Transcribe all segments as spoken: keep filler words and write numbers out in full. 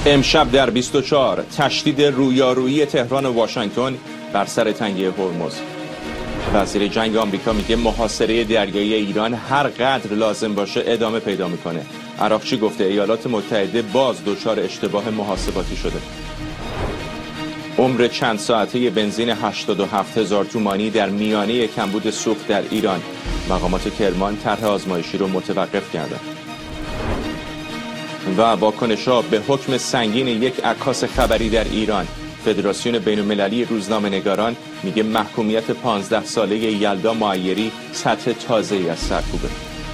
امشب در بیست و چهار تشدید رویارویی تهران و واشنگتن بر سر تنگه هرمز. وزیر جنگ آمریکا میگه محاصره دریایی ایران هر قدر لازم باشه ادامه پیدا میکنه. عراقچی گفته ایالات متحده باز دچار اشتباه محاسباتی شده. عمر چند ساعته بنزین هشتاد و هفت هزار تومانی در میانه کمبود سوخت در ایران. مقامات کرمان طرح آزمایشی رو متوقف کردند. و واکنش‌ها به حکم سنگین یک عکاس خبری در ایران. فدراسیون بین‌المللی روزنامه‌نگاران میگه محکومیت پانزده ساله یلدا معیری سطح تازه‌ای از سرکوبه.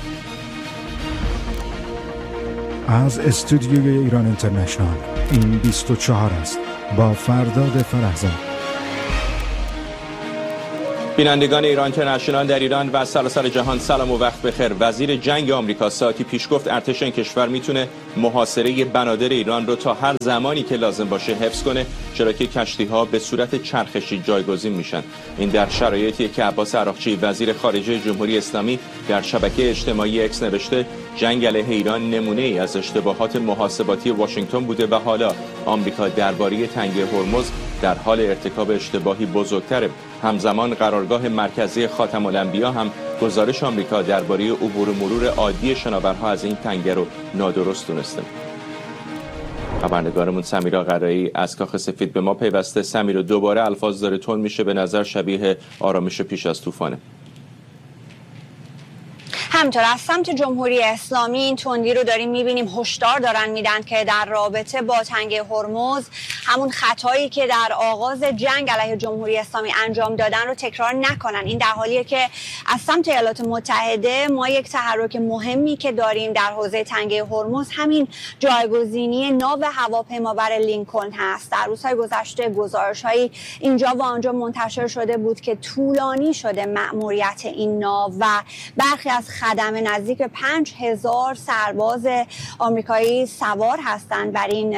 از استودیوی ایران اینترنشنال این بیست و چهار است با فرداد فرحزاد. بینندگان ایران اینترنشنال در ایران و سراسر جهان سلام و وقت بخیر. وزیر جنگ آمریکا ساعتی پیش گفت ارتش این کشور میتونه محاصره بنادر ایران رو تا هر زمانی که لازم باشه حفظ کنه، چرا که کشتی‌ها به صورت چرخشی جایگزین میشن. این در شرایطی که عباس عراقچی وزیر خارجه جمهوری اسلامی در شبکه اجتماعی اکس نوشته جنگ علیه ایران نمونه ای از اشتباهات محاسباتی واشنگتن بوده و حالا آمریکا درباره تنگه هرمز در حال ارتکاب اشتباهی بزرگتره. همزمان قرارگاه مرکزی خاتم الانبیا هم گزارش آمریکا درباره عبور و مرور عادی شناورها از این تنگه رو نادرست دونسته. خبرنگارمون سمیرا قرایی از کاخ سفید به ما پیوسته. سمیرا، دوباره الفاظ داره تند میشه، به نظر شبیه آرامش پیش از طوفانه. همینطور از سمت جمهوری اسلامی این تندی رو داریم میبینیم. هشدار دارن میدن که در رابطه با تنگه هرمز همون خطایی که در آغاز جنگ علیه جمهوری اسلامی انجام دادن رو تکرار نکنن. این در حالیه که از سمت ایالات متحده ما یک تحرک مهمی که داریم در حوزه تنگه هرمز همین جایگزینی ناو هواپیمابر لینکلن هست. در روزهای گذشته گزارش‌هایی اینجا و آنجا منتشر شده بود که طولانی شده مأموریت این ناو و برخی از خدمه نزدیک به پنج هزار سرباز آمریکایی سوار هستند بر این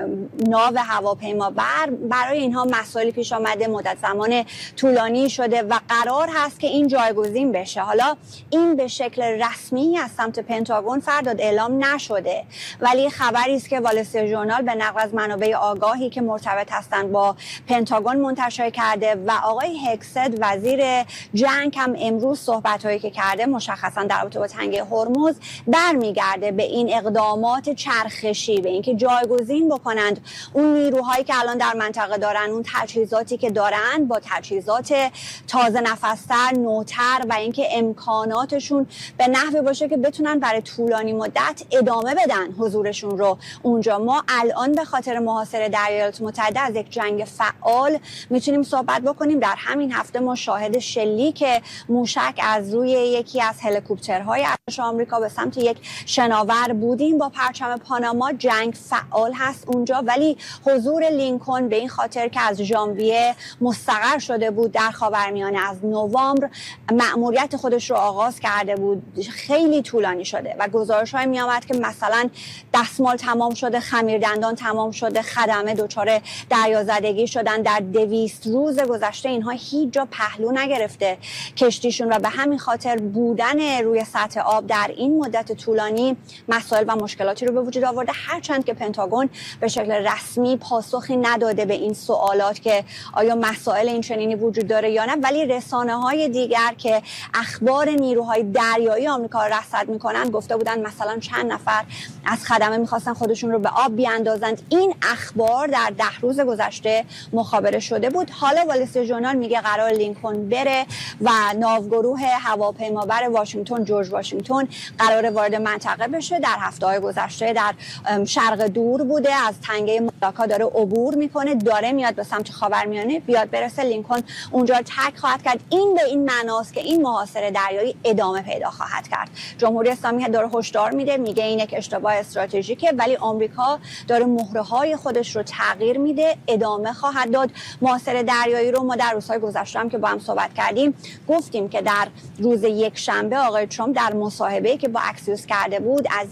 ناو هواپیمابر. برای اینها مسائلی پیش آمده، مدت زمان طولانی شده و قرار هست که این جایگزین بشه. حالا این به شکل رسمی از سمت پنتاگون فرداد اعلام نشده، ولی خبری است که وال استریت ژورنال به نقل از منابع آگاهی که مرتبط هستند با پنتاگون منتشر کرده و آقای هکست وزیر جنگ هم امروز صحبت‌هایی که کرده مشخصا در رابطه با تنگه هرمز برمیگرده به این اقدامات چرخشی، به اینکه جایگزین بکنند اون نیروهایی که الان در منطقه دارن، اون تجهیزاتی که دارن با تجهیزات تازه نفستر، نوتر و اینکه امکاناتشون به نحوی باشه که بتونن برای طولانی مدت ادامه بدن حضورشون رو اونجا. ما الان به خاطر محاصره در ایالات متحده از یک جنگ فعال میتونیم صحبت بکنیم. در همین هفته ما شاهد شلیک موشک از روی یکی از هلیکوپترهای ارتش آمریکا به سمت یک شناور بودیم با پرچم پاناما. جنگ فعال هست اونجا، ولی حضور لینکلن به این خاطر که از ژانویه مستقر شده بود در خاورمیانه، از نوامبر مأموریت خودش رو آغاز کرده بود، خیلی طولانی شده و گزارش‌های میامد که مثلا دستمال تمام شده، خمیردندان تمام شده، خدمه دچار دریازدگی شدن. در دویست روز گذشته اینها هیچ جا پهلو نگرفته کشتیشون و به همین خاطر بودن روی سطح آب در این مدت طولانی مسائل و مشکلاتی رو به وجود آورده. هرچند که پنتاگون به شکل رسمی پاسخی نداده به این سوالات که آیا مسائل این چنینی وجود داره یا نه، ولی رسانه‌های دیگر که اخبار نیروهای دریایی آمریکا را رصد می‌کنن گفته بودن مثلا چند نفر از خدمه می‌خواستن خودشون رو به آب بیاندازند. این اخبار در ده روز گذشته مخابره شده بود. حالا وال استریت ژورنال میگه قرار لینکلن بره و ناوگروه هواپیمابر واشنگتن جورج واشنگتن قرار وارد منطقه بشه. در هفته‌های گذشته در شرق دور بوده، از تنگه مالاکا داره عبور میکنه، داره میاد به سمت خاورمیانه، بیاد برسه لینکلن اونجا ترک خواهد کرد. این به این معناست که این محاصره دریایی ادامه پیدا خواهد کرد. جمهوری اسلامی داره هشدار میده، میگه این یک اشتباه استراتژیکه، ولی آمریکا داره مهره‌های خودش رو تغییر میده، ادامه خواهد داد. محاصره دریایی رو ما در روزهای گذشته هم که با هم صحبت کردیم گفتیم که در روز یک شنبه آقای ترامپ در مصاحبه‌ای که با اکسیوس کرده بود از یک استراتژی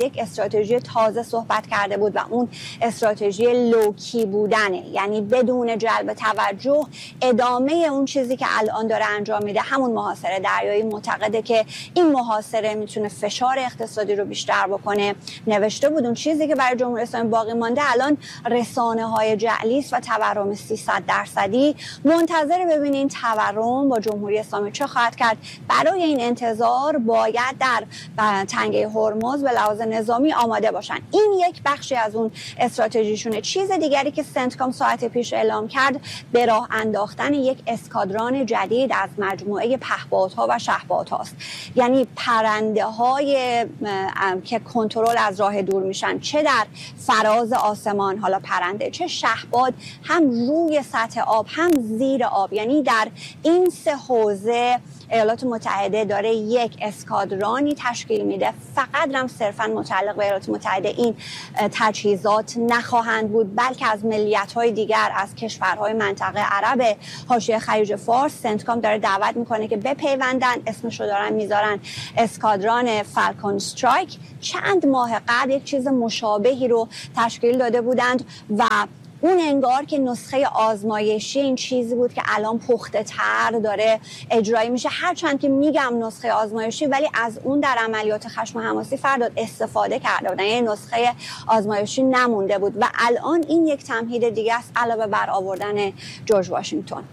استراتژی تازه صحبت کرده بود و اون استراتژی لوکی بودنه، یعنی بدون جلب توجه ادامه اون چیزی که الان داره انجام میده، همون محاصره دریایی. معتقده که این محاصره میتونه فشار اقتصادی رو بیشتر بکنه. نوشته بود اون چیزی که برای جمهوری اسلامی باقی مانده الان رسانه های جعلی است و تورم سیصد درصدی. منتظر ببینین تورم با جمهوری اسلامی چه خواهد کرد. برای این انتظار باید در تنگه هرمز به لحاظ نظامی آماده باشن. این یک بخشی از اون استراتژیشونه. چیز دیگری که سنتکام ساعت پیش اعلام کرد به راه انداختن یک اسکادران جدید از مجموعه پهپادها و شهپادهاست، یعنی پرنده های که کنترل از راه دور میشن، چه در فراز آسمان حالا پرنده، چه شهپاد، هم روی سطح آب هم زیر آب. یعنی در این سه حوزه ایالات متحده داره یک اسکادرانی تشکیل میده. فقط هم صرفا متعلق به ایالات متحده این تجهیزات نخواهند بود، بلکه از ملیت‌های دیگر، از کشورهای منطقه عرب حاشیه خلیج فارس. سنتکام داره دعوت میکنه که بپیوندن، اسمشو دارن میذارن اسکادران فالکون استرایک. چند ماه قبل یک چیز مشابهی رو تشکیل داده بودند و اون انگار که نسخه آزمایشی این چیزی بود که الان پخته تر داره اجرایی میشه. هرچند که میگم نسخه آزمایشی، ولی از اون در عملیات خشم حماسی فرداد استفاده کرده بودن، یعنی نسخه آزمایشی نمونده بود و الان این یک تمهید دیگه است علاوه بر آوردن جورج واشنگتن.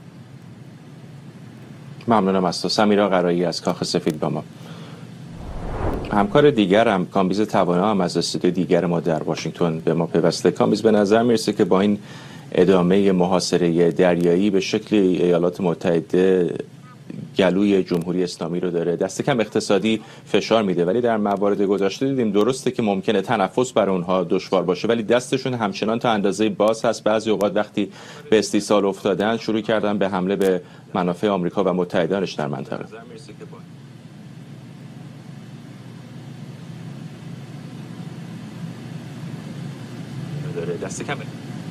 ممنونم از تو. سمیرا قرایی از کاخ سفید با ما. همکار دیگر هم کامبیز توانا هم از استودیو دیگر ما در واشنگتن به ما پیوسته. کامبیز، به نظر میرسه که با این ادامه محاصره دریایی به شکلی ایالات متحده گلوی جمهوری اسلامی رو داره دست کم اقتصادی فشار میده، ولی در موارد گذشته دیدیم درسته که ممکنه تنفس برای اونها دشوار باشه، ولی دستشون همچنان تا اندازه باز هست. بعضی اوقات وقتی به استیصال افتادن شروع کردن به حمله به منافع آمریکا و متحدانش در منطقه. دست کم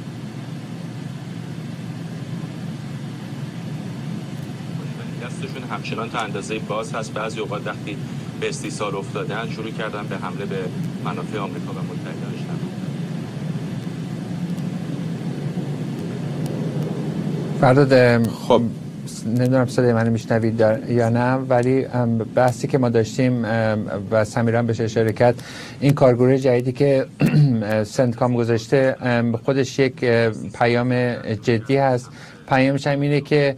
دستشون همچنان تا اندازه باز هست. بعضی اوقات وقتی به استیصال افتادن شروع کردن به حمله به منافع آمریکا و متحدانش. فرداد، خب نمیدونم صدای منو میشنوید یا نه، ولی بحثی که ما داشتیم و سمیران بهش اشاره کرد، این کارگروه جدیدی که سنتکام گذاشته خودش یک پیام جدی هست. پیامش هم اینه که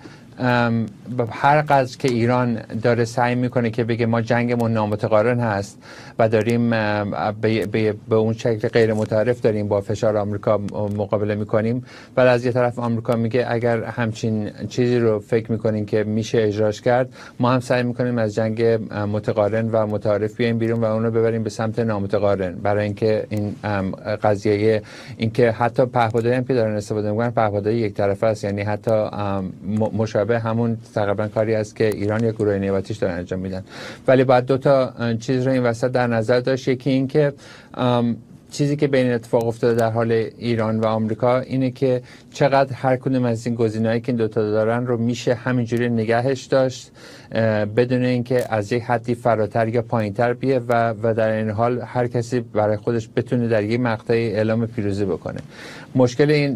هر قدر که ایران داره سعی میکنه که بگه ما جنگمون نامتقارن هست و داریم به, به, به اون شکل غیر متعارف داریم با فشار آمریکا مقابله میکنیم، ولی از یه طرف آمریکا میگه اگر همچین چیزی رو فکر میکنین که میشه اجراش کرد، ما هم سعی میکنیم از جنگ متقارن و متعارف بیایم بیرون و اون رو ببریم به سمت نامتقارن، برای اینکه این قضیه اینکه حتی پهپادایی هم که دارن استفاده میکنن پهپادای یک طرفه است، یعنی حتی مشابه همون تقریبا کاری است که ایران یا گروه نیابتیش دارن انجام میدن. ولی باید دو تا چیز رو این وسط در نظر داشت. یکی این که چیزی که بین اتفاق افتاده در حال ایران و آمریکا اینه که چقدر هر کدوم از این گزینه‌هایی که این دوتا دارن رو میشه همینجوری نگهش داشت بدون اینکه از یک حدی فراتر یا پایینتر بیه و و در این حال هر کسی برای خودش بتونه در یک مقطعی اعلام پیروزی بکنه. مشکل این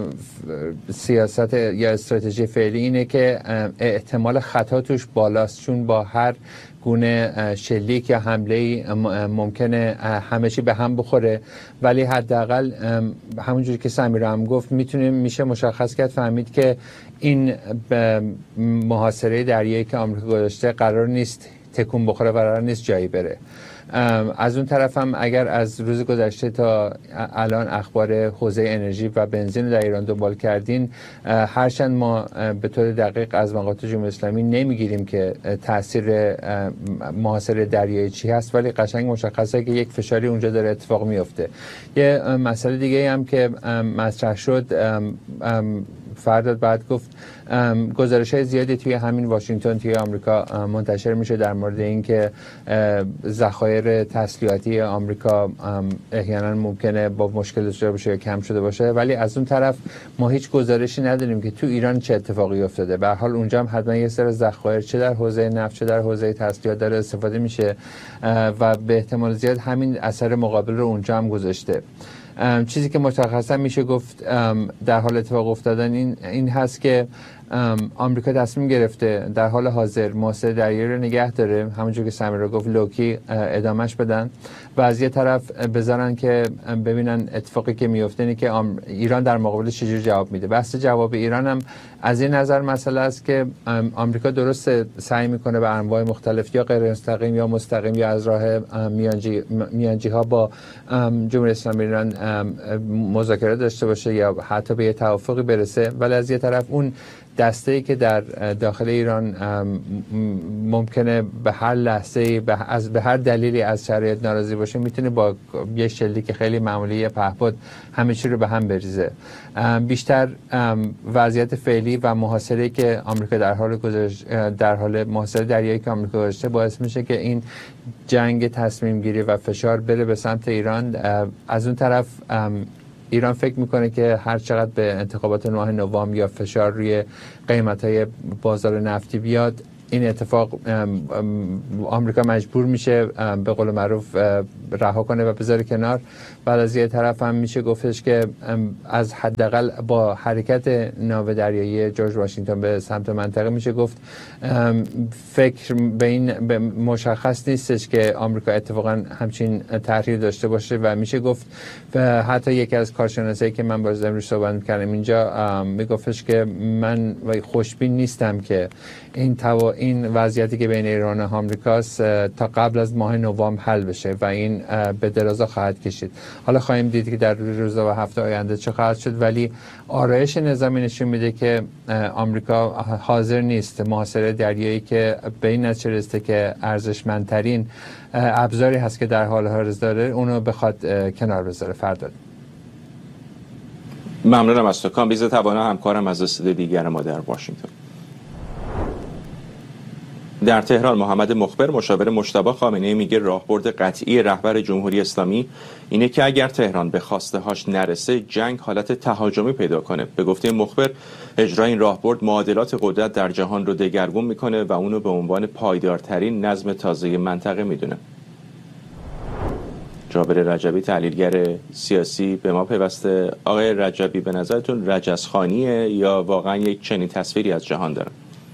سیاست یا استراتژی فعلی اینه که احتمال خطا توش بالاست، چون با هر گونه شلیک یا حمله‌ای ممکنه همه چی به هم بخوره، ولی حداقل همونجوری که سمیرا هم گفت میتونیم میشه مشخص کرد فهمید که این محاصره دریایی که آمریکا گذاشته قرار نیست تکون بخوره و قرار نیست جایی بره. از اون طرف هم اگر از روز گذشته تا الان اخبار حوزه انرژی و بنزین در ایران دنبال کردین، هرچند ما به طور دقیق از مقاطع جمهوری اسلامی نمیگیریم که تاثیر محاصره دریایی چی هست، ولی قشنگ مشخصه که یک فشاری اونجا داره اتفاق میفته. یه مسئله دیگه هم که مطرح شد فرداد بعد گفت گزارش‌های زیادی توی همین واشنگتن توی آمریکا منتشر میشه در مورد اینکه ذخایر تسلیحاتی آمریکا احیانا ممکنه با مشکل دچار بشه یا کم شده باشه، ولی از اون طرف ما هیچ گزارشی نداریم که تو ایران چه اتفاقی افتاده. به هر حال اونجا هم حتما یه سری ذخایر چه در حوزه نفت چه در حوزه تسلیحات داره استفاده میشه و به احتمال زیاد همین اثر مقابل رو اونجا هم گذاشته. چیزی که مشخصا میشه گفت در حال اتفاق افتادن این این هست که آمریکا تصمیم گرفته در حال حاضر محاصره دریایی رو نگه داره، همونجور که سمیرا گفت لوکی ادامش بدن و از یه طرف بذارن که ببینن اتفاقی که میفته اینه که ایران در مقابل چجور جواب میده. بحث جواب ایران هم از این نظر مسئله است که آمریکا درست سعی میکنه به انواع مختلف یا غیر مستقیم یا مستقیم یا از راه میانجی میانجی ها با جمهوری اسلامی ایران مذاکره داشته باشه یا حتی به یه توافقی برسه، ولی از یه طرف اون دسته‌ای که در داخل ایران ممکنه به هر لحظه‌ای به از به هر دلیلی از شرایط ناراضی باشه میتونه با یه شلیک خیلی معمولی پهپاد همه چی رو به هم بریزه. بیشتر وضعیت فعلی و محاصره‌ای که آمریکا در حال گذاشت در حال محاصره دریایی که آمریکا گذاشته باعث میشه که این جنگ تصمیم گیری و فشار بره به سمت ایران. از اون طرف ایران فکر میکنه که هر چقدر به انتخابات ماه نوامبر یا فشار روی قیمت‌های بازار نفتی بیاد، این اتفاق آمریکا مجبور میشه به قول معروف رها کنه و بذاره کنار. بعد از یه طرف هم میشه گفتش که از حداقل با حرکت ناو دریایی جورج واشنگتن به سمت منطقه میشه گفت فکر به این مشخص نیستش که آمریکا اتفاقا همچین طرحی داشته باشه و میشه گفت حتی یکی از کارشناسایی که من باز امروز صحبت می‌کردم اینجا میگفتش که من خوشبین نیستم که این تو این وضعیتی که بین ایران و آمریکاست تا قبل از ماه نوامبر حل بشه و این به درازا خواهد کشید. حالا خواهیم دید که در روزها و هفته آینده چه خواهد شد، ولی آرایش نظامی نشون میده که آمریکا حاضر نیست محاصره دریایی که به این نتیجه رسیده که ارزشمندترین ابزاری هست که در حال حاضر داره اونو بخواد کنار بذاره. فرداد ممنونم از تو کامبیز توانا، همکارم از استودیو دیگر ما در واشنگتن. در تهران محمد مخبر مشاور مجتبی خامنه‌ای میگه راهبرد قطعی رهبر جمهوری اسلامی اینه که اگر تهران به خواسته هاش نرسه جنگ حالت تهاجمی پیدا کنه. به گفته مخبر اجرای این راهبرد معادلات قدرت در جهان رو دگرگون میکنه و اونو به عنوان پایدارترین نظم تازه منطقه میدونه. جابر رجبی تحلیلگر سیاسی به ما پیوسته. آقای رجبی به نظرتون رجزخوانیه یا واقعا یک چنین تصویری از جهان داره؟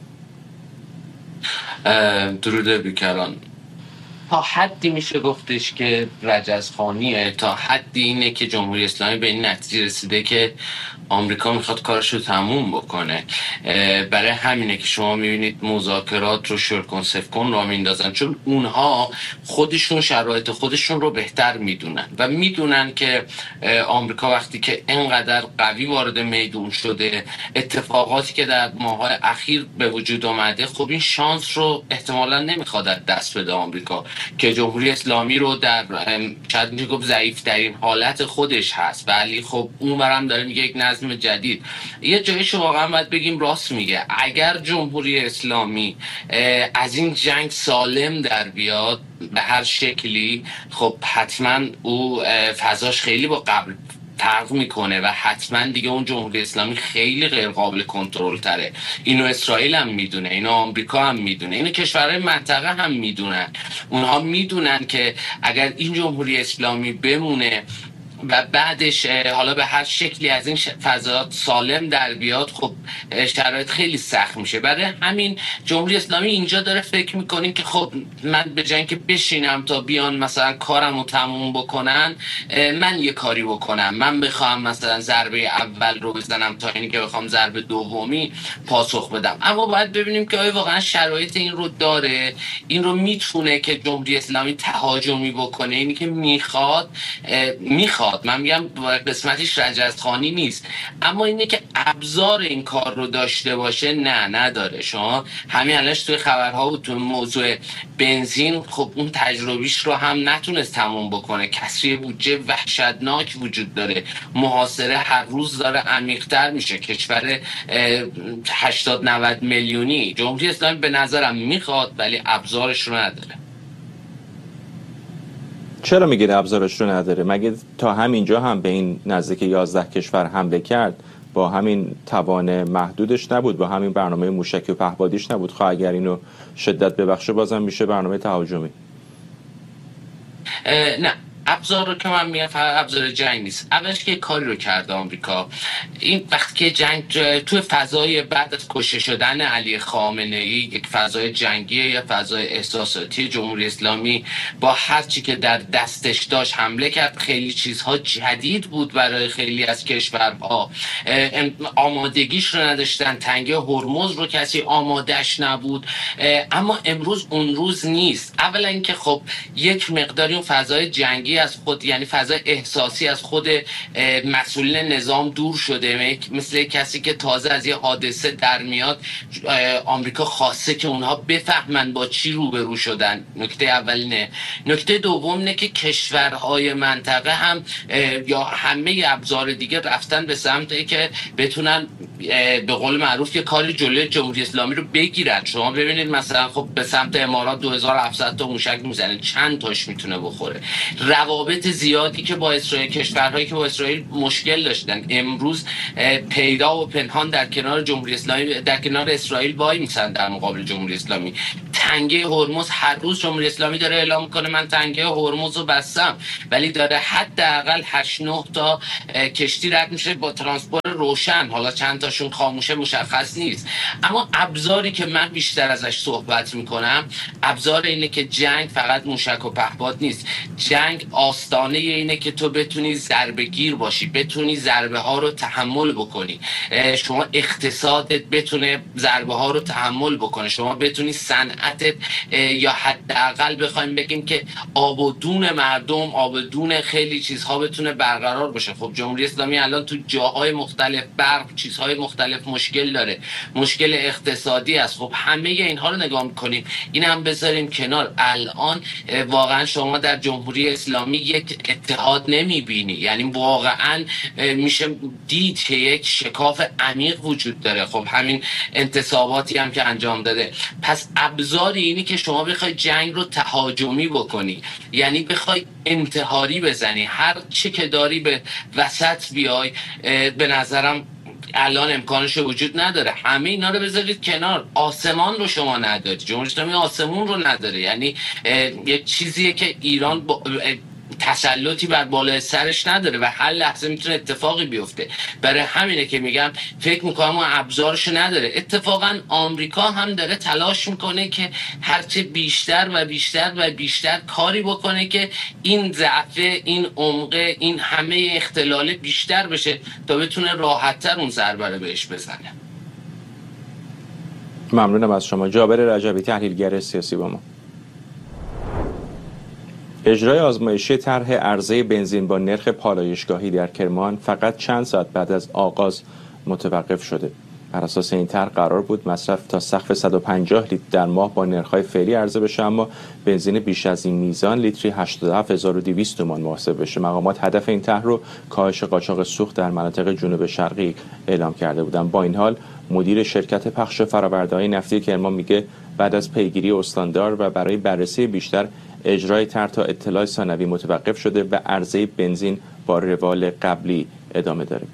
درود بیکران. تا حدی میشه گفتش که رجزخوانیه، تا حدی اینه که جمهوری اسلامی به این نتیجه رسیده که آمریکا میخواد کارش رو تموم بکنه. برای همینه که شما میبینید مذاکرات رو شرکن سفکن را میندازن، چون اونها خودشون شرایط خودشون رو بهتر میدونن و میدونن که آمریکا وقتی که اینقدر قوی وارد میدون شده، اتفاقاتی که در ماه‌های اخیر به وجود آمده، خب این شانس رو احتمالاً نمیخواد دست بده آمریکا که جمهوری اسلامی رو در شاید میشه گفت ضعیف‌ترین حالت خودش هست، ولی خب اونورم داره میگه یک نظم جدید. یه جایش واقعا باید بگیم راست میگه. اگر جمهوری اسلامی از این جنگ سالم در بیاد به هر شکلی، خب حتما او فضاش خیلی با قبل فرق میکنه و حتما دیگه اون جمهوری اسلامی خیلی غیر قابل کنترل تره. اینو اسرائیل هم میدونه، اینو آمریکا هم میدونه، اینو کشورهای منطقه هم میدونن. اونها میدونن که اگر این جمهوری اسلامی بمونه و بعدش حالا به هر شکلی از این فضا سالم در بیاد، خب شرایط خیلی سخت میشه. برای همین جمهوری اسلامی اینجا داره فکر میکنه که خب من به جای اینکه بشینم تا بیان مثلا کارمو تموم بکنن، من یه کاری بکنم، من بخوام مثلا ضربه اول رو بزنم تا اینکه بخوام ضربه دومی پاسخ بدم. اما باید ببینیم که آیا واقعا شرایط این رو داره، این رو میتونه که جمهوری اسلامی تهاجمی بکنه. اینی که میخواد میخواد میخواد. من میگم قسمتش رجزخوانی نیست، اما اینه که ابزار این کار رو داشته باشه نه نداره. شما همین الانش توی خبرها و تو موضوع بنزین خب اون تجربیش رو هم نتونست تموم بکنه. کسری بودجه وحشتناک وجود داره، محاصره هر روز داره عمیق‌تر میشه. کشور هشتاد نود میلیونی جمهوری اسلامی به نظرم میخواد ولی ابزارش رو نداره. چرا میگید ابزارش رو نداره؟ مگه تا همینجا هم به این نزدیک یازده کشور حمله کرد با همین توان محدودش نبود، با همین برنامه موشکی و پهپادیش نبود؟ خواه اگر اینو شدت ببخشه بازم میشه برنامه تهاجمی. نه، ابزار رو که من میگم فقط ابزار جنگ نیست. اولش که کاری رو کرده آمریکا، این وقتی که جنگ توی فضای بعد از کشته شدن علی خامنه‌ای، یک فضای جنگی یا فضای احساساتی، جمهوری اسلامی با هر چی که در دستش داشت حمله کرد. خیلی چیزها جدید بود برای خیلی از کشورها، آمادگیش رو نداشتن. تنگه هرمز رو کسی آمادش نبود، اما امروز اون روز نیست. اولا اینکه خب یک مقداری اون فضای جنگی از خود، یعنی فضای احساسی از خود مسئولین نظام دور شده. مثل کسی که تازه از یه حادثه در میاد، آمریکا خواسته که اونها بفهمن با چی روبرو شدن. نکته اولینه. نکته دوم اینه که کشورهای منطقه هم یا همه ابزار دیگه رفتن به سمتی که بتونن به قول معروف یه کاری جلوی جمهوری اسلامی رو بگیرن. شما ببینید مثلا خب به سمت امارات دو هزار و هفتصد تا موشک میزنه، چند تاش میتونه بخوره. روابط زیادی که با اسرائیل، کشورهایی که با اسرائیل مشکل داشتن، امروز پیدا و پنهان در کنار جمهوری اسلامی، در کنار اسرائیل وای میسن در مقابل جمهوری اسلامی. تنگه هرمز هر روز جمهوری اسلامی داره اعلام میکنه من تنگه هرمز رو بستم، ولی داره حداقل هشت نه تا کشتی رد میشه با ترانسپورت روشن. حالا چند تاشون خاموشه مشخص نیست. اما ابزاری که من بیشتر ازش صحبت میکنم، ابزار اینه که جنگ فقط موشک و پهپاد نیست. جنگ آستانه اینه که تو بتونی ضربه گیر باشی، بتونی ضربه ها رو تحمل بکنی، شما اقتصادت بتونه ضربه ها رو تحمل بکنه، شما بتونی صنعتت یا حداقل بخوایم بگیم که آب و دون مردم، آب و دون خیلی چیزها بتونه برقرار باشه. خب جمهوری اسلامی الان تو جاهای مختلف برق چیزهای مختلف مشکل داره، مشکل اقتصادی است. خب همه اینها رو نگاه میکنیم، این هم بذاریم کنار. الان واقعا شما در جمهوری اسلامی یک اتحاد نمیبینی، یعنی واقعا میشه دید که یک شکاف عمیق وجود داره. خب همین انتصاباتی هم که انجام داده. پس ابزار اینی که شما بخوای جنگ رو تهاجمی بکنی، یعنی بخوای انتحاری بزنی، هر چی که داری به وسط بیای، به نظرم الان امکانش وجود نداره. همه اینا رو بذارید کنار. آسمان رو شما نداری، جمهوری اسلامی آسمون رو نداره. یعنی یک چیزیه که ایران با تسلطی بر بالای سرش نداره و هر لحظه میتونه اتفاقی بیفته. برای همینه که میگم فکر میکنم اون ابزارش نداره. اتفاقا آمریکا هم داره تلاش میکنه که هرچه بیشتر و بیشتر و بیشتر کاری بکنه که این ضعف، این عمق، این همه اختلال بیشتر بشه تا بتونه راحت‌تر اون ضربه رو بهش بزنه. ممنونم از شما. جابر رجبی، تحلیلگر سیاسی با ما. اجرای آزمایشی طرح عرضه بنزین با نرخ پالایشگاهی در کرمان فقط چند ساعت بعد از آغاز متوقف شده. بر اساس این طرح قرار بود مصرف تا سقف صد و پنجاه لیتر در ماه با نرخ‌های فعلی عرضه بشه، اما بنزین بیش از این میزان لیتری هشتاد و هفت هزار و دویست تومان محاسب بشه. مقامات هدف این طرح رو کاهش قاچاق سوخت در مناطق جنوب شرقی اعلام کرده بودند. با این حال مدیر شرکت پخش فرآورده‌های نفتی کرمان میگه بعد از پیگیری استاندار و برای بررسی بیشتر اجرای طرح تا اطلاع ثانوی متوقف شده و عرضه بنزین با روال قبلی ادامه داره.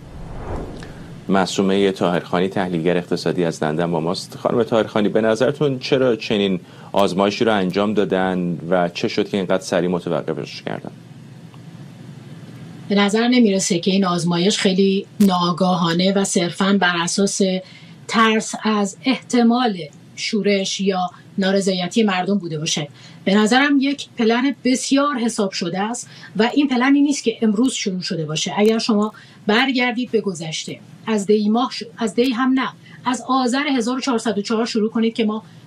معصومه طاهرخانی، تحلیلگر اقتصادی از لندن با ماست. خانم طاهرخانی، به نظرتون چرا چنین آزمایشی رو انجام دادن و چه شد که اینقدر سریع متوقفش کردن؟ به نظر نمیرسه که این آزمایش خیلی ناآگاهانه و صرفاً بر اساس ترس از احتمال شورش یا نارضایتی مردم بوده باشه. به نظرم یک پلن بسیار حساب شده است و این پلنی نیست که امروز شروع شده باشه. اگر شما برگردید به گذشته، از دی ماه ش... از دی هم نه از آذر هزار و چهارصد و چهار شروع کنید که ما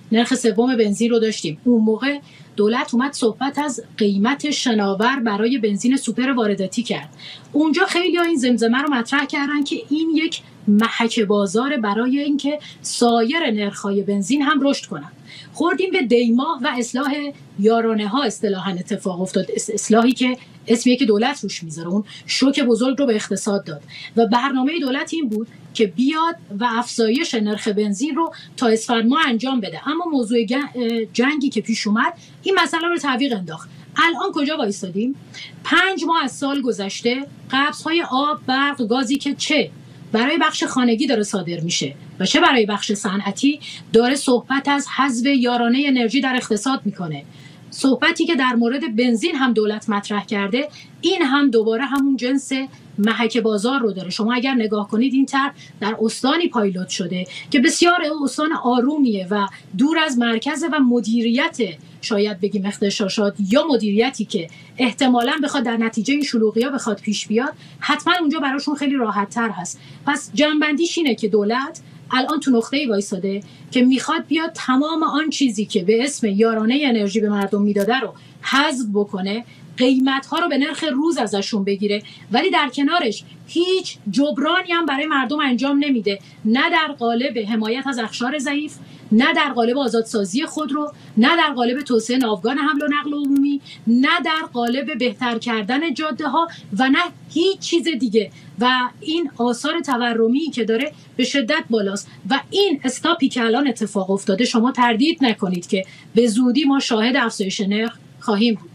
نرخ سوم بنزین رو داشتیم. اون موقع دولت اومد صحبت از قیمت شناور برای بنزین سوپر وارداتی کرد. اونجا خیلی ها این زمزمه رو مطرح کردن که این یک محک بازار برای اینکه سایر نرخ‌های بنزین هم رشد کنن. خوردیم به دیماه و اصلاح یارانه ها اصطلاحاً اتفاق افتاد، اصلاحی که اسمیه که دولت روش میذاره، اون شوک بزرگ رو به اقتصاد داد و برنامه دولت این بود که بیاد و افزایش نرخ بنزین رو تا اسفند ماه انجام بده. اما موضوع جنگی که پیش اومد این مسئله رو تعویق انداخت. الان کجا وایسادیم؟ پنج ماه از سال گذشته، قبض‌های آب، برق، گازی که چه برای بخش خانگی داره صادر میشه و چه برای بخش صنعتی داره صحبت از حذف یارانه انرژی در اقتصاد میکنه. صحبتی که در مورد بنزین هم دولت مطرح کرده، این هم دوباره همون جنس محک بازار رو داره. شما اگر نگاه کنید این طرح در استانی پایلوت شده که بسیار استان آرومیه و دور از مرکز و مدیریت شاید بگیم اختشاشات یا مدیریتی که احتمالاً بخواد در نتیجه این شلوغی‌ها بخواد پیش بیاد، حتما اونجا براشون خیلی راحت‌تر هست. پس جنبندیش اینه که دولت الان تو نقطه‌ای وایساده که میخواد بیاد تمام آن چیزی که به اسم یارانه انرژی به مردم میداده رو حذف بکنه، قیمت‌ها رو به نرخ روز ازشون بگیره، ولی در کنارش هیچ جبرانی هم برای مردم انجام نمیده، نه در قالب حمایت از اقشار ضعیف، نه در قالب آزادسازی خودرو، نه در قالب توسعه ناوگان حمل و نقل عمومی، نه در قالب بهتر کردن جاده‌ها و نه هیچ چیز دیگه. و این آثار تورمی که داره به شدت بالاست و این استاپی که الان اتفاق افتاده، شما تردید نکنید که به زودی ما شاهد افزایش نرخ خواهیم بود.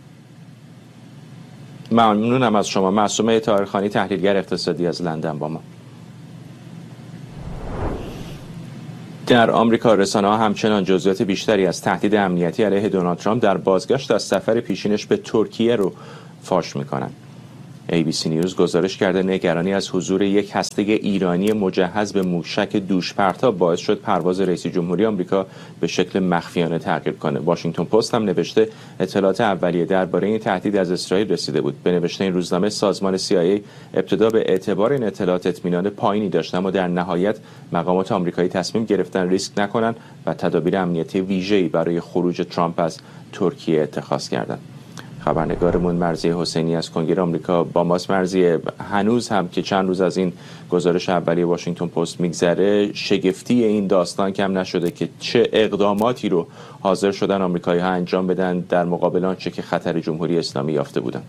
ممنونم از شما. معصومه طاهرخانی، تحلیلگر اقتصادی از لندن با ما. در آمریکا رسانه‌ها همچنان جزئیات بیشتری از تهدید امنیتی علیه دونالد ترامپ در بازگشت از سفر پیشینش به ترکیه رو فاش می‌کنند. ای بی سی نیوز گزارش کرده نگرانی از حضور یک هسته ایرانی مجهز به موشک دوشپرتاب باعث شد پرواز رئیس جمهوری آمریکا به شکل مخفیانه تغییر کنه. واشنگتن پست هم نوشته اطلاعات اولیه درباره این تهدید از اسرائیل رسیده بود. به نوشته این روزنامه سازمان سی آی ای ابتدا به اعتبار این اطلاعات اطمینان پایینی داشت، اما در نهایت مقامات آمریکایی تصمیم گرفتن ریسک نکنن و تدابیر امنیتی ویژه‌ای برای خروج ترامپ از ترکیه اتخاذ کردند. خبرنگارمون مرضیه حسینی از کنگره آمریکا با ماست. مرضیه، هنوز هم که چند روز از این گزارش اولیه واشنگتن پست میگذره، شگفتی این داستان کم نشده که چه اقداماتی رو حاضر شدن آمریکایی‌ها انجام بدن در مقابل آنچه که خطر جمهوری اسلامی یافته بودن.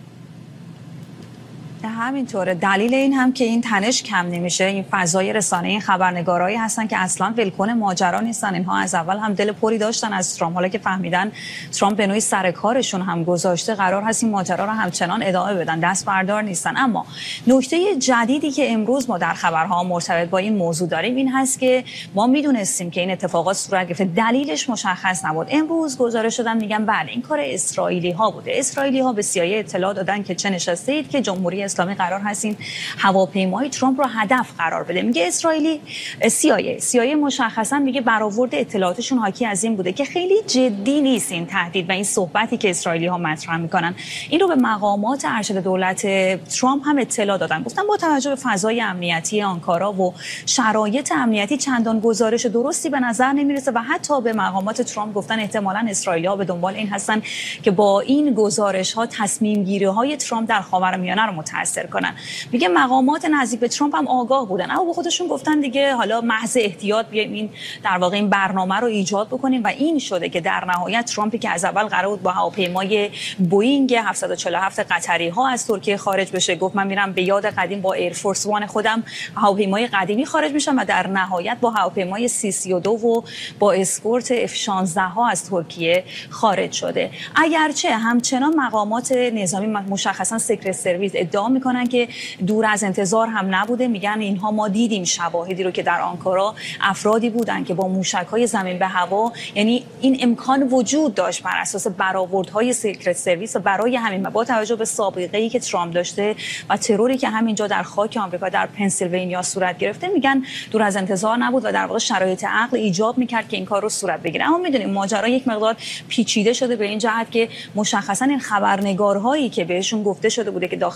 همینطوره. دلیل این هم که این تنش کم نمیشه، این فضای رسانه، این خبرنگارایی هستن که اصلا ولکن ماجرا نیستن. اینها از اول هم دل پری داشتن از ترامپ، حالا که فهمیدن ترامپ به نوعی سر کارشون هم گذاشته، قرار هست این ماجرا رو همچنان ادامه بدن، دست بردار نیستن. اما نکته جدیدی که امروز ما در خبرها مرتبط با این موضوع داریم این هست که ما میدونستیم که این اتفاقات صورت گرفته، دلیلش مشخص نبود. امروز گزارش شدن میگن بله این کار اسرائیلی ها بوده. اسرائیلی ها به سی آی ای اطلاع دادن که چه نشسته اید که جمهوری اسلامی قرار هست این هواپیمای ترامپ رو هدف قرار بده. میگه اسرائیلی سی آی ای سی آی ای مشخصا میگه برآورد اطلاعاتشون حاکی از این بوده که خیلی جدی نیست این تهدید و این صحبتی که اسرائیلی ها مطرح میکنن. این رو به مقامات ارشد دولت ترامپ هم اطلاع دادن، گفتن با توجه به فضای امنیتی آنکارا و شرایط امنیتی چندان گزارش درستی به نظر نمیرسه و حتی به مقامات ترامپ گفتن احتمالاً اسرائیلی ها به دنبال این هستن که با این گزارش ها تصمیم گیری های ترامپ در خاورمیانه رو متاثر کنن. میگه مقامات نزدیک به ترامپ هم آگاه بودن، اما به خودشون گفتن دیگه حالا محض احتیاط بیایم این در واقع این برنامه رو ایجاد بکنیم و این شده که در نهایت ترامپی که از اول قرار بود با هواپیمای بوئینگ هفتصد و چهل و هفت قطری ها از ترکیه خارج بشه، گفت من میرم به یاد قدیم با ایرفورس وان خودم هواپیمای قدیمی خارج میشم و در نهایت با هواپیمای سی سی و دو و با اسکورت اف شانزده ها از ترکیه خارج شده. اگرچه همچنان مقامات نظامی مشخصا سکرت سرویس ادعا میکنن که دور از انتظار هم نبوده. میگن اینها ما دیدیم شواهدی رو که در آنکارا افرادی بودن که با موشک‌های زمین به هوا، یعنی این امکان وجود داشت بر اساس برآوردهای سکرت سرویس و برای همین با توجه به سابقه‌ای که ترامپ داشته و تروری که همینجا در خاک آمریکا در پنسیلوانیا صورت گرفته، میگن دور از انتظار نبود و در واقع شرایط عقل ایجاب میکرد که این کار رو صورت بگیره. اما میدونیم ماجرا یک مقدار پیچیده شده به این جهت که مشخصا این خبرنگارهایی که بهشون گفته شده بوده که داخل هواپیما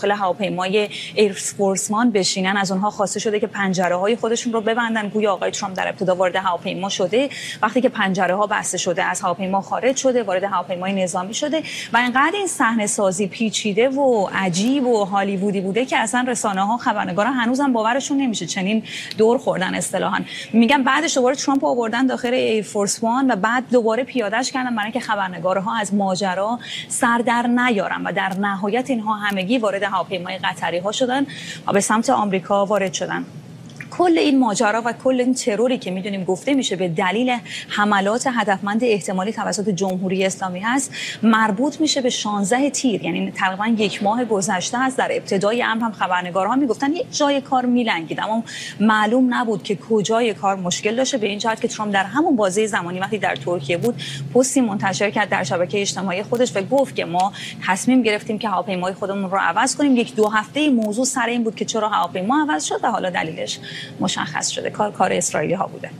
هواپیمای ایرفورسمان بشینن. از اونها خواسته شده که پنجره های خودشون رو ببندن. گویا آقای ترامپ در ابتدا وارد هواپیما شده، وقتی که پنجره ها بسته شده از هواپیما خارج شده، وارد هواپیمای نظامی شده و اینقدر این صحنه سازی پیچیده و عجیب و هالیوودی بوده که اصلا رسانه ها، خبرنگارا هنوزم باورشون نمیشه. چنین دور خوردن اصطلاحاً. میگم بعدش دوباره ترامپ آوردن داخل ایرفورس وان و بعد دوباره پیادهش کردن برای اینکه خبرنگارها از ماجرا سر در نیارن و در نهایت اینها همگی وارد هواپیمای قطری ها شدن و به سمت آمریکا وارد شدن. کل این ماجرا و کل این تروری که میدونیم گفته میشه به دلیل حملات هدفمند احتمالی توسط جمهوری اسلامی هست، مربوط میشه به شانزده تیر، یعنی تقریبا یک ماه گذشته است. در ابتدای امر هم خبرنگارها میگفتن یک جای کار میلنگید، اما معلوم نبود که کجای کار مشکل داشته، به این جهت که ترامپ در همون بازه زمانی وقتی در ترکیه بود پستی منتشر کرد در شبکه اجتماعی خودش و گفت که ما تصمیم گرفتیم که هواپیمای خودمون رو عوض کنیم. یک دو هفته موضوع سر این بود که چرا هواپیما عوض شد و حالا دلیلش مشخص شده. کار کار اسرائیلی ها بوده.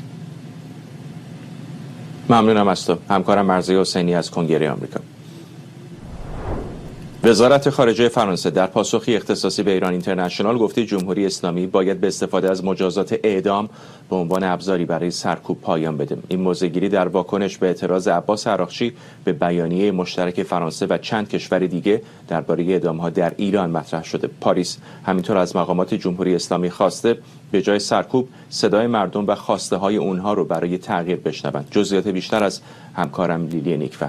ممنونم از تو. همکارم مرضیه حسینی از کنگره آمریکا. وزارت خارجه فرانسه در پاسخی اختصاصی به ایران اینترنشنال گفته جمهوری اسلامی باید به استفاده از مجازات اعدام به عنوان ابزاری برای سرکوب پایان بده. این موضع‌گیری در واکنش به اعتراض عباس عراقچی به بیانیه مشترک فرانسه و چند کشور دیگه درباره اعدام‌ها در ایران مطرح شده. پاریس همینطور از مقامات جمهوری اسلامی خواسته به جای سرکوب صدای مردم و خواسته‌های اونها رو برای تغییر بشنوند. جزئیات بیشتر از همکارم لیلی نیکفر.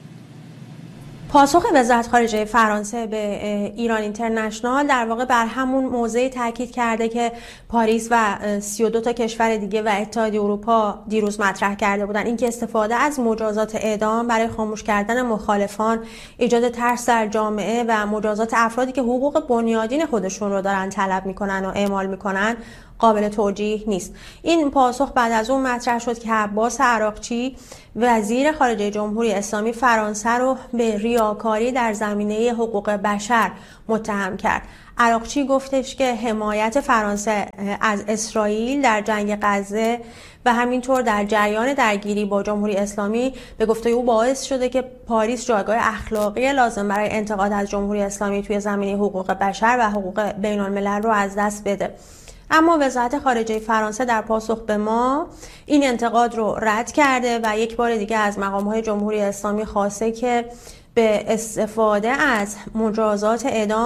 پاسخ وزارت خارجه فرانسه به ایران اینترنشنال در واقع بر همون موضع تاکید کرده که پاریس و سی و دو تا کشور دیگه و اتحادیه اروپا دیروز مطرح کرده بودن، اینکه استفاده از مجازات اعدام برای خاموش کردن مخالفان، ایجاد ترس در جامعه و مجازات افرادی که حقوق بنیادین خودشون رو دارن طلب میکنن و اعمال میکنن قابل توجیه نیست. این پاسخ بعد از اون مطرح شد که عباس عراقچی وزیر خارجه جمهوری اسلامی فرانسه رو به ریاکاری در زمینه حقوق بشر متهم کرد. عراقچی گفتش که حمایت فرانسه از اسرائیل در جنگ غزه و همینطور در جریان درگیری با جمهوری اسلامی به گفته او باعث شده که پاریس جایگاه اخلاقی لازم برای انتقاد از جمهوری اسلامی توی زمینه حقوق بشر و حقوق بین الملل رو از دست بده. اما وزارت خارجه فرانسه در پاسخ به ما این انتقاد رو رد کرده و یک بار دیگه از مقام‌های جمهوری اسلامی خواسته که به استفاده از مجازات اعدام